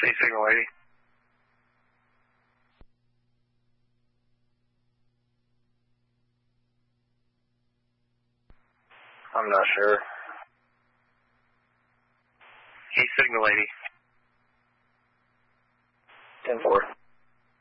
C signal 80. I'm not sure. E signal 80. 10-4.